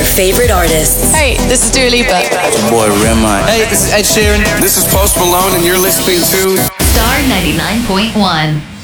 favorite artists. Hey, this is Dua Lipa. It's your boy Rema. Hey, this is Ed Sheeran. This is Post Malone, and you're listening to Star 99.1.